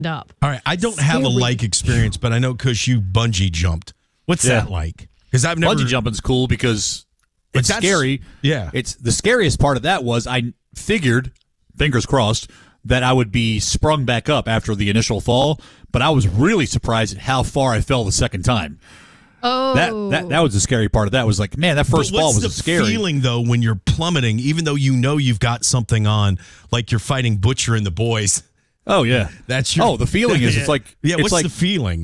up. All right, I don't have a like experience, but I know Kush, you bungee jumped. What's that like? Because I've never bungee jumping's cool because it's scary. Yeah, it's the scariest part of that was I figured, fingers crossed, that I would be sprung back up after the initial fall, but I was really surprised at how far I fell the second time. Oh, that was the scary part of that. Was like, man, that first fall was scary. What's the feeling though when you're plummeting, even though you know you've got something on, like you're fighting Butcher and the boys? Oh yeah, that's your. Oh, the feeling is it's like what's the feeling?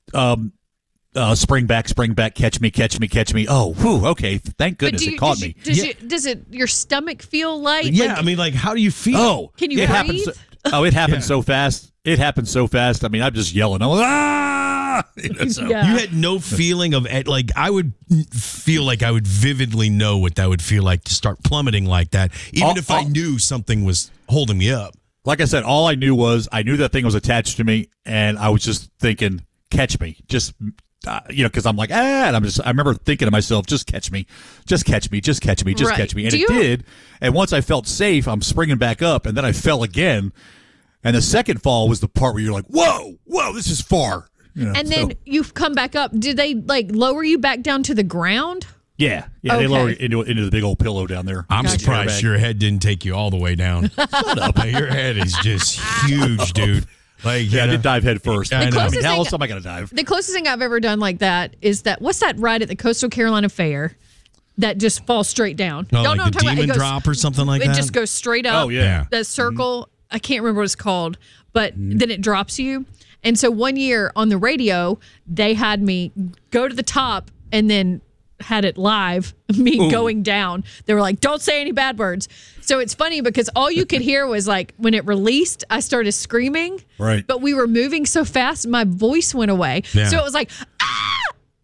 Spring back, catch me. Oh, whew, okay. Thank goodness it caught me. Does your stomach feel light? Yeah, I mean, like, how do you feel? Oh, can you breathe? It happened so fast. It happened so fast. I mean, I'm just yelling. I'm like, ah! You had no feeling of, like, I would feel like I would vividly know what that would feel like to start plummeting like that, even if I knew something was holding me up. Like I said, all I knew was I knew that thing was attached to me, and I was just thinking, catch me. Just, because I'm like, and I remember thinking to myself, just catch me. Just catch me. Just catch me. Just catch me. And it did. And once I felt safe, I'm springing back up, and then I fell again. And the second fall was the part where you're like, whoa, this is far. And then you've come back up. Did they lower you back down to the ground? Yeah, okay. They lowered into the big old pillow down there. I'm surprised your head didn't take you all the way down. Shut up. Your head is just huge, dude. Like, I did dive head first. How else am I going to dive? The closest thing I've ever done like that is what's that ride at the Coastal Carolina Fair that just falls straight down? Oh, like the demon drop or something like that? It just goes straight up. Oh, yeah. The circle, I can't remember what it's called, but then it drops you. And so one year on the radio, they had me go to the top and then had it live, me going down. They were like, don't say any bad words. So it's funny because all you could hear was like when it released, I started screaming. Right. But we were moving so fast, my voice went away. Yeah. So it was like, ah!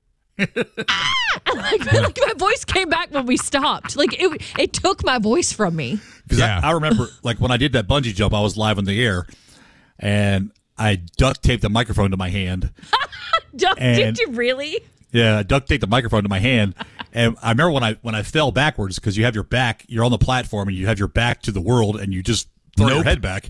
like my voice came back when we stopped. Like it took my voice from me. Because I remember like when I did that bungee jump, I was live in the air and I duct taped the microphone to my hand. Did you really? Yeah, I duct taped the microphone to my hand, and I remember when I fell backwards because you have your back, you're on the platform, and you have your back to the world, and you just throw your head back.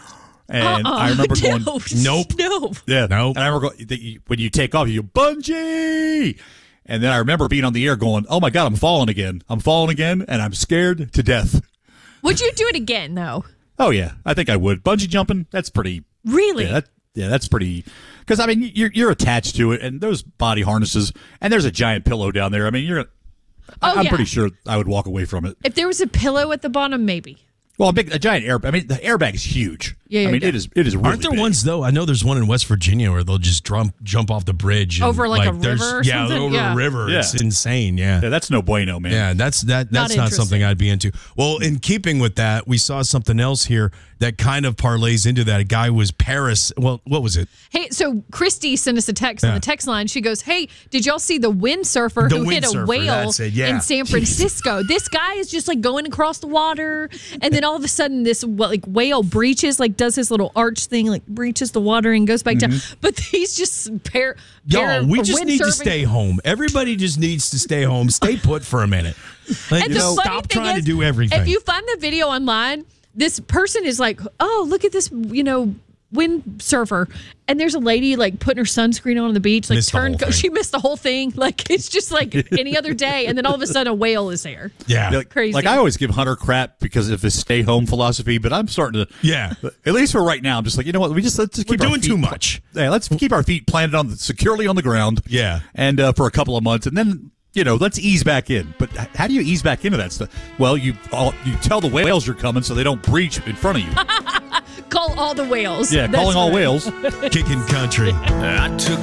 And I remember going, nope. Yeah, nope. And I remember going, when you take off, you go, bungee! And then I remember being on the air going, oh my God, I'm falling again, and I'm scared to death. Would you do it again, though? Oh, yeah, I think I would. Bungee jumping, that's pretty... Really? Yeah, that's pretty... Because, I mean, you're attached to it, and those body harnesses, and there's a giant pillow down there. I mean, I'm pretty sure I would walk away from it. If there was a pillow at the bottom, maybe. Well, a giant airbag. I mean, the airbag is huge. Yeah, I mean, it is really Aren't there big. ones, though? I know there's one in West Virginia where they'll just jump off the bridge. And, over like a river or something? Yeah, over a river. Yeah. It's insane, yeah. That's no bueno, man. Yeah, that's not something I'd be into. Well, in keeping with that, we saw something else here that kind of parlays into that. A guy was Paris. Well, what was it? Hey, so Christy sent us a text on the text line. She goes, hey, did y'all see the windsurfer who hit a whale in San Francisco? This guy is just like going across the water, and then all of a sudden this whale breaches, like does his little arch thing, like breaches the water and goes back down. But he's just Y'all, we just need to stay home. Everybody just needs to stay home. Stay put for a minute. Like, stop trying to do everything. If you find the video online, this person is like, oh, look at this, windsurfer. And there's a lady like putting her sunscreen on the beach, like she missed the whole thing. Like it's just like any other day. And then all of a sudden a whale is there. Yeah. Crazy. Like I always give Hunter crap because of his stay home philosophy, but I'm starting to, at least for right now, I'm just like, you know what? Let's just keep We're doing too much. Yeah. Let's keep our feet planted securely on the ground. Yeah. And for a couple of months. And then, let's ease back in. But how do you ease back into that stuff? Well, you tell the whales you're coming so they don't breach in front of you. Call all the whales. Yeah, calling all whales. Kicking country. I took